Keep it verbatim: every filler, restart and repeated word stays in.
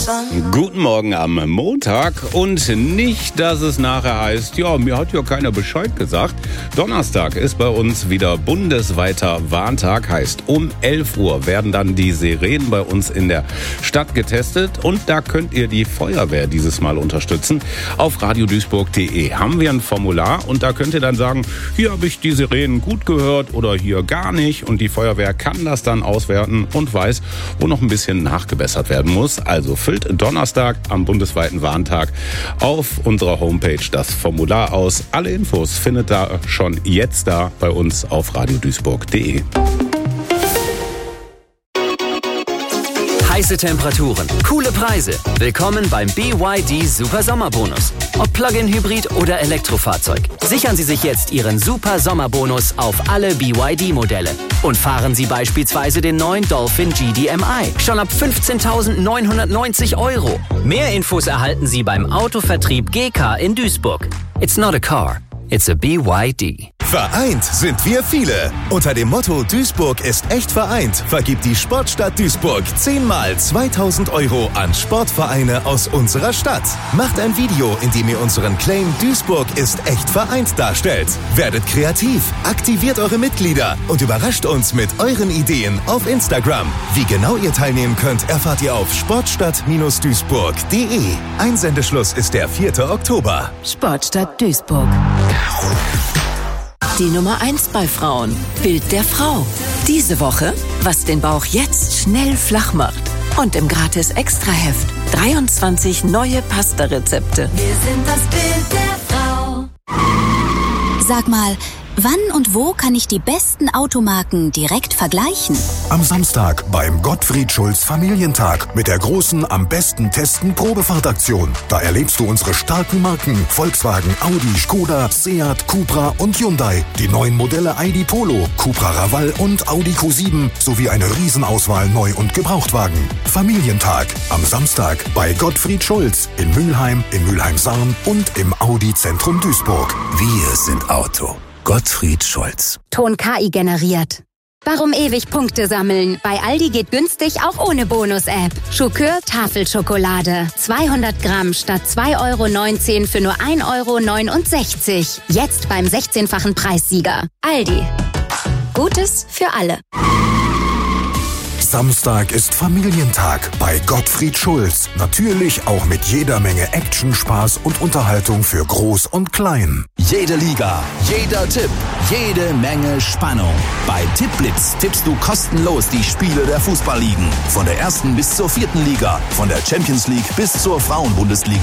Guten Morgen am Montag und nicht, dass es nachher heißt, ja, mir hat ja keiner Bescheid gesagt. Donnerstag ist bei uns wieder bundesweiter Warntag, heißt um elf Uhr werden dann die Sirenen bei uns in der Stadt getestet und da könnt ihr die Feuerwehr dieses Mal unterstützen. Auf radio duisburg punkt de haben wir ein Formular und da könnt ihr dann sagen, hier habe ich die Sirenen gut gehört oder hier gar nicht und die Feuerwehr kann das dann auswerten und weiß, wo noch ein bisschen nachgebessert werden muss. Also füllt Donnerstag am bundesweiten Warntag auf unserer Homepage das Formular aus. Alle Infos findet ihr schon jetzt da bei uns auf radio duisburg punkt de. Heiße Temperaturen, coole Preise. Willkommen beim B Y D Super Sommerbonus. Ob Plug-in-Hybrid oder Elektrofahrzeug. Sichern Sie sich jetzt Ihren Super Sommerbonus auf alle B Y D-Modelle. Und fahren Sie beispielsweise den neuen Dolphin G D M I. Schon ab fünfzehntausendneunhundertneunzig Euro. Mehr Infos erhalten Sie beim Autovertrieb G K in Duisburg. It's not a car, it's a B Y D. Vereint sind wir viele. Unter dem Motto Duisburg ist echt vereint, vergibt die Sportstadt Duisburg zehnmal zweitausend Euro an Sportvereine aus unserer Stadt. Macht ein Video, in dem ihr unseren Claim Duisburg ist echt vereint darstellt. Werdet kreativ, aktiviert eure Mitglieder und überrascht uns mit euren Ideen auf Instagram. Wie genau ihr teilnehmen könnt, erfahrt ihr auf sportstadt duisburg punkt de. Einsendeschluss ist der vierte Oktober. Sportstadt Duisburg. Die Nummer eins bei Frauen. Bild der Frau. Diese Woche, was den Bauch jetzt schnell flach macht. Und im Gratis-Extra-Heft dreiundzwanzig neue Pasta-Rezepte. Wir sind das Bild der Frau. Sag mal, wann und wo kann ich die besten Automarken direkt vergleichen? Am Samstag beim Gottfried Schulz Familientag mit der großen Am besten testen Probefahrtaktion. Da erlebst du unsere starken Marken Volkswagen, Audi, Skoda, Seat, Cupra und Hyundai. Die neuen Modelle I D Polo, Cupra Raval und Audi Q sieben sowie eine Riesenauswahl Neu- und Gebrauchtwagen. Familientag am Samstag bei Gottfried Schulz in Mülheim, in Mülheim-Sarn und im Audi-Zentrum Duisburg. Wir sind Auto. Gottfried Schulz. Ton K I generiert. Warum ewig Punkte sammeln? Bei Aldi geht günstig auch ohne Bonus-App. Schokör Tafelschokolade. zweihundert Gramm statt zwei Euro neunzehn für nur ein Euro neunundsechzig. Jetzt beim sechzehnfachen Preissieger. Aldi. Gutes für alle. Samstag ist Familientag bei Gottfried Schulz. Natürlich auch mit jeder Menge Action, Spaß und Unterhaltung für Groß und Klein. Jede Liga, jeder Tipp, jede Menge Spannung. Bei Tippblitz tippst du kostenlos die Spiele der Fußballligen. Von der ersten bis zur vierten Liga, von der Champions League bis zur Frauenbundesliga.